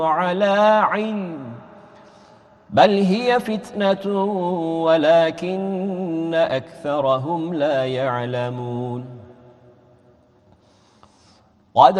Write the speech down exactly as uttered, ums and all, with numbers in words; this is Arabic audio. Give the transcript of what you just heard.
على علم بل هي فتنة ولكن أكثرهم لا يعلمون. قد